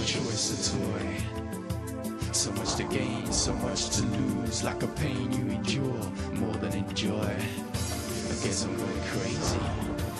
choice a toy. So much to gain, so much to lose, like a pain you endure more than enjoy. I guess I'm going crazy.